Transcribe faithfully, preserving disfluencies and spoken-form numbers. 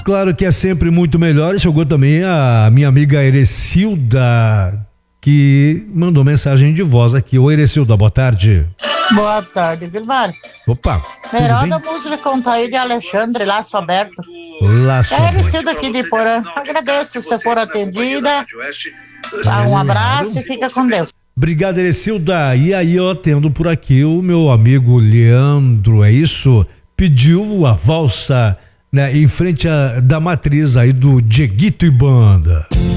Claro que é sempre muito melhor. E chegou também a minha amiga Erecilda, que mandou mensagem de voz aqui. Oi, Erecilda, boa tarde. Boa tarde, Vilmar. Opa. Melhor da música contar aí de Alexandre, Laço Aberto. Laço É Erecilda aqui de Porã. Agradeço se for atendida. Dá um abraço e fica com Deus. Obrigado, Erecilda. E aí, ó, tendo por aqui o meu amigo Leandro, é isso? Pediu a valsa, né, em frente a, da matriz aí do Dieguito e Banda.